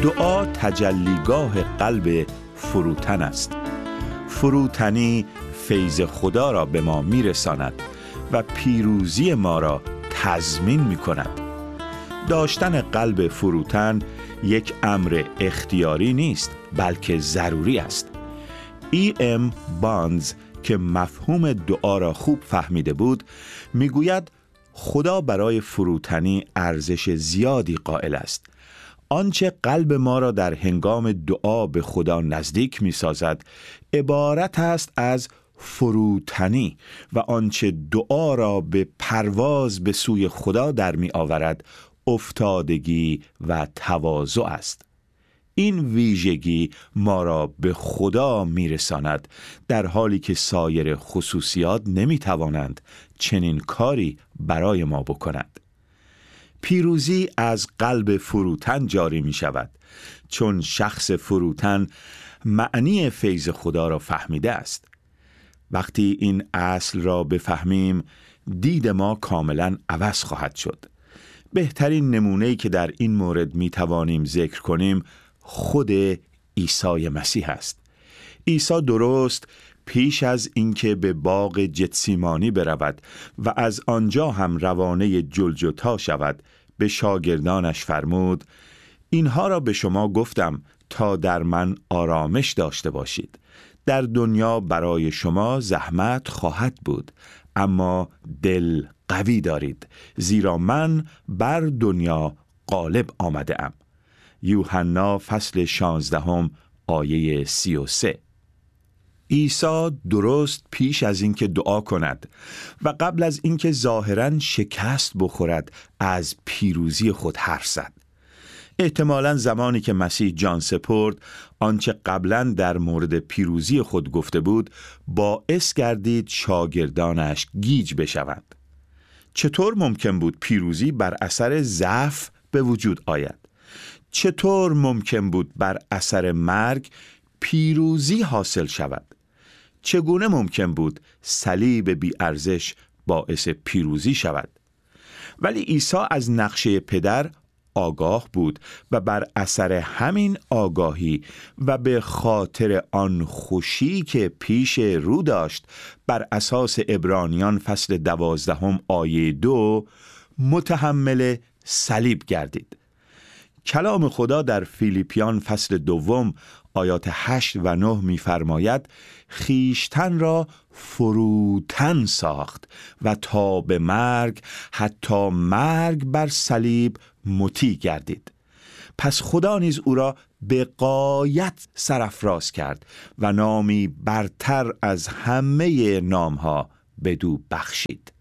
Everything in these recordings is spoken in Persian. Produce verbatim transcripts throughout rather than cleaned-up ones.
دعا تجلیگاه قلب فروتن است. فروتنی فیض خدا را به ما میرساند و پیروزی ما را تضمین می کند. داشتن قلب فروتن یک امر اختیاری نیست، بلکه ضروری است. ای ام بانز که مفهوم دعا را خوب فهمیده بود، میگوید خدا برای فروتنی ارزش زیادی قائل است. آنچه قلب ما را در هنگام دعا به خدا نزدیک می سازد عبارت است از فروتنی و آنچه دعا را به پرواز به سوی خدا در می آورد افتادگی و تواضع است. این ویژگی ما را به خدا می رساند، در حالی که سایر خصوصیات نمی توانند چنین کاری برای ما بکنند. پیروزی از قلب فروتن جاری می شود، چون شخص فروتن معنی فیض خدا را فهمیده است. وقتی این اصل را بفهمیم، دید ما کاملا عوض خواهد شد. بهترین نمونه‌ای که در این مورد می توانیم ذکر کنیم خود عیسی مسیح است. عیسی درست پیش از اینکه به باغ جتسیمانی برود و از آنجا هم روانه جلجتا شود، به شاگردانش فرمود: اینها را به شما گفتم تا در من آرامش داشته باشید. در دنیا برای شما زحمت خواهد بود، اما دل قوی دارید، زیرا من بر دنیا غالب آمده ام. یوحنا فصل شانزدهم آیه سی و سه. عیسی درست پیش از اینکه دعا کند و قبل از اینکه ظاهراً شکست بخورد از پیروزی خود حرف زد. احتمالاً زمانی که مسیح جان سپرد، آنچه قبلاً در مورد پیروزی خود گفته بود باعث گردید شاگردانش گیج بشوند. چطور ممکن بود پیروزی بر اثر ضعف به وجود آید؟ چطور ممکن بود بر اثر مرگ پیروزی حاصل شود؟ چگونه ممکن بود صلیب بی ارزش باعث پیروزی شود؟ ولی عیسی از نقشه پدر آگاه بود و بر اثر همین آگاهی و به خاطر آن خوشی که پیش رو داشت، بر اساس عبرانیان فصل دوازدهم آیه دو متحمل صلیب گردید. کلام خدا در فیلیپیان فصل دوم آیات هشت و نه می‌فرماید: خیشتن را فروتن ساخت و تا به مرگ، حتی مرگ بر صلیب مطیع گردید. پس خدا نیز او را به غایت سرافراز کرد و نامی برتر از همه نامها بدو بخشید.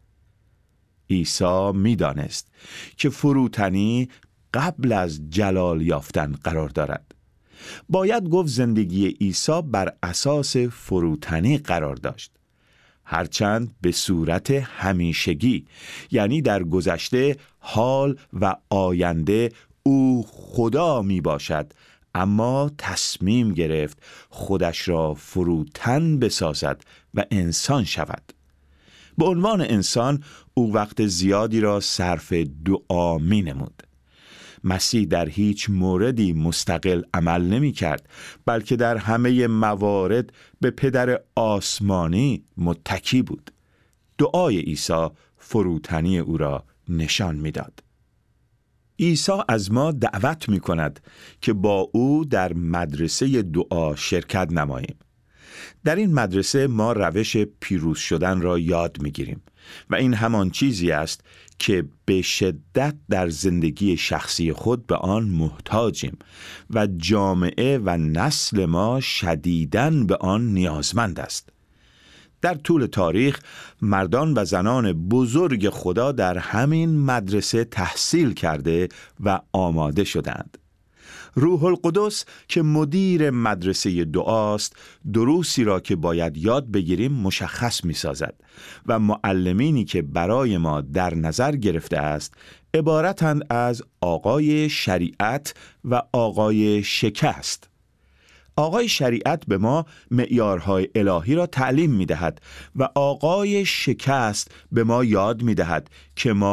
عیسی می‌دانست که فروتنی قبل از جلال یافتن قرار دارد. باید گفت زندگی عیسی بر اساس فروتنی قرار داشت، هرچند به صورت همیشگی، یعنی در گذشته، حال و آینده او خدا می باشد، اما تصمیم گرفت خودش را فروتن بسازد و انسان شود. به عنوان انسان او وقت زیادی را صرف دعا می نمود. مسیح در هیچ موردی مستقل عمل نمی کرد، بلکه در همه موارد به پدر آسمانی متکی بود. دعای عیسی فروتنی او را نشان می داد. عیسی از ما دعوت می کند که با او در مدرسه دعا شرکت نماییم. در این مدرسه ما روش پیروز شدن را یاد می گیریم و این همان چیزی است که به شدت در زندگی شخصی خود به آن محتاجیم و جامعه و نسل ما شدیداً به آن نیازمند است. در طول تاریخ مردان و زنان بزرگ خدا در همین مدرسه تحصیل کرده و آماده شدند. روح القدس که مدیر مدرسه دعاست، دروسی را که باید یاد بگیریم مشخص می سازد و معلمینی که برای ما در نظر گرفته است عبارتند از آقای شریعت و آقای شکست. آقای شریعت به ما معیارهای الهی را تعلیم می دهد و آقای شکست به ما یاد می دهد که ما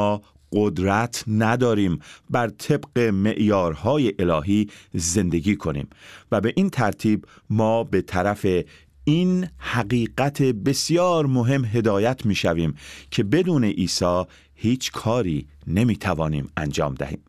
قدرت نداریم بر طبق معیارهای الهی زندگی کنیم و به این ترتیب ما به طرف این حقیقت بسیار مهم هدایت می شویم که بدون عیسی هیچ کاری نمی توانیم انجام دهیم.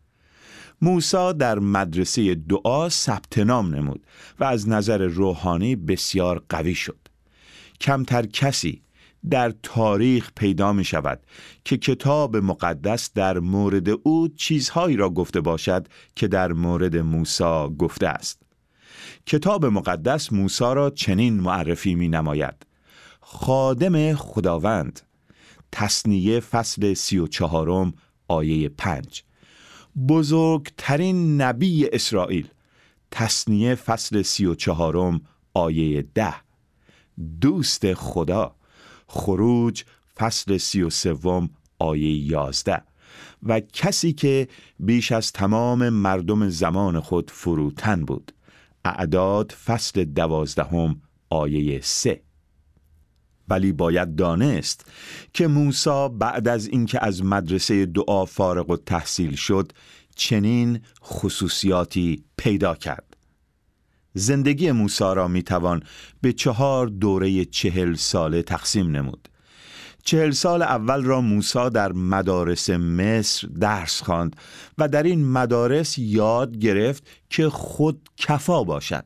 موسی در مدرسه دعا ثبت نام نمود و از نظر روحانی بسیار قوی شد. کمتر کسی در تاریخ پیدا می شود که کتاب مقدس در مورد او چیزهایی را گفته باشد که در مورد موسی گفته است. کتاب مقدس موسی را چنین معرفی می نماید: خادم خداوند. تثنیه فصل سی و چهارم آیه پنج. بزرگترین نبی اسرائیل. تثنیه فصل سی و چهارم آیه ده. دوست خدا. خروج فصل سی و سوم آیه یازده. و کسی که بیش از تمام مردم زمان خود فروتن بود. اعداد فصل دوازدهم آیه سه. ولی باید دانست که موسی بعد از اینکه از مدرسه دعا فارغ التحصیل شد چنین خصوصیاتی پیدا کرد. زندگی موسی را میتوان به چهار دوره چهل ساله تقسیم نمود. چهل سال اول را موسی در مدارس مصر درس خواند و در این مدارس یاد گرفت که خود کفا باشد.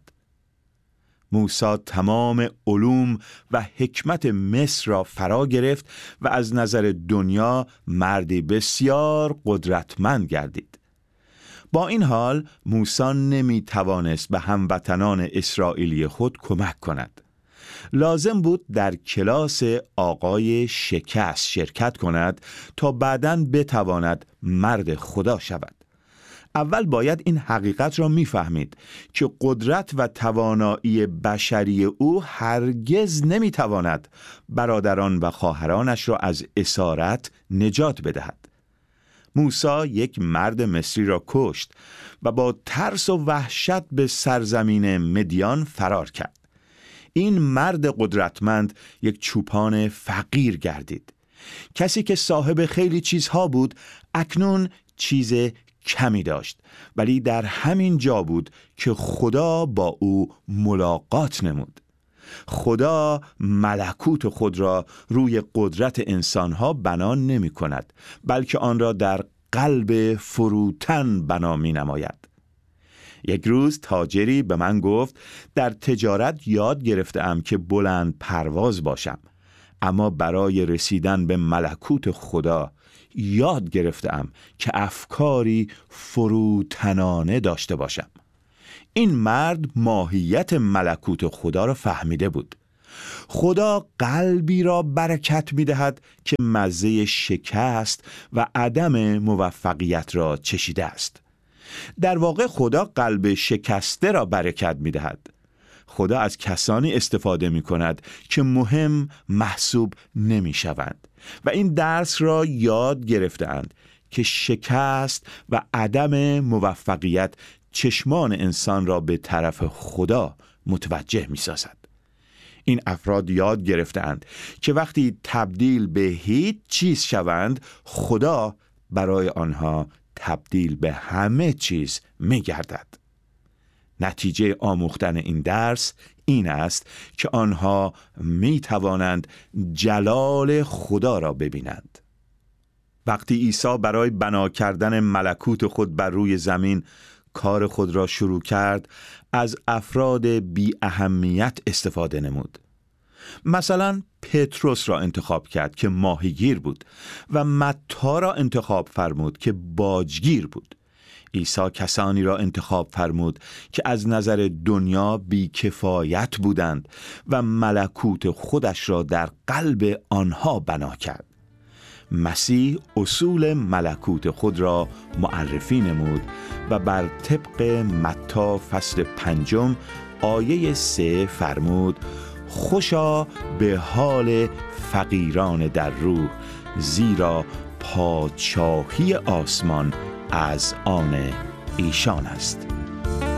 موسی تمام علوم و حکمت مصر را فرا گرفت و از نظر دنیا مردی بسیار قدرتمند گردید. با این حال موسی نمی توانست به هموطنان اسرائیلی خود کمک کند. لازم بود در کلاس آقای شکست شرکت کند تا بعداً بتواند مرد خدا شود. اول باید این حقیقت را می‌فهمید که قدرت و توانایی بشری او هرگز نمی‌تواند برادران و خواهرانش را از اسارت نجات بدهد. موسی یک مرد مصری را کشت و با ترس و وحشت به سرزمین مدیان فرار کرد. این مرد قدرتمند یک چوپان فقیر گردید. کسی که صاحب خیلی چیزها بود اکنون چیز کمی داشت، ولی در همین جا بود که خدا با او ملاقات نمود. خدا ملکوت خود را روی قدرت انسانها بنا نمی کند، بلکه آن را در قلب فروتن بنا می نماید. یک روز تاجری به من گفت در تجارت یاد گرفتم که بلند پرواز باشم، اما برای رسیدن به ملکوت خدا یاد گرفتم که افکاری فروتنانه داشته باشم. این مرد ماهیت ملکوت خدا را فهمیده بود. خدا قلبی را برکت می دهد که مزه شکست و عدم موفقیت را چشیده است. در واقع خدا قلب شکسته را برکت می دهد. خدا از کسانی استفاده می کند که مهم محسوب نمی شوند و این درس را یاد گرفتند که شکست و عدم موفقیت چشمان انسان را به طرف خدا متوجه می سازد. این افراد یاد گرفتند که وقتی تبدیل به هیچ چیز شوند خدا برای آنها تبدیل به همه چیز می گردد. نتیجه آموختن این درس این است که آنها می توانند جلال خدا را ببینند. وقتی عیسی برای بنا کردن ملکوت خود بر روی زمین کار خود را شروع کرد، از افراد بی اهمیت استفاده نمود. مثلا پتروس را انتخاب کرد که ماهیگیر بود و متی را انتخاب فرمود که باجگیر بود. عیسی کسانی را انتخاب فرمود که از نظر دنیا بیکفایت بودند و ملکوت خودش را در قلب آنها بنا کرد. مسیح اصول ملکوت خود را معرفی نمود و بر طبق متی فصل پنجم آیه سه فرمود: خوشا به حال فقیران در روح، زیرا پادشاهی آسمان از آن ایشان است.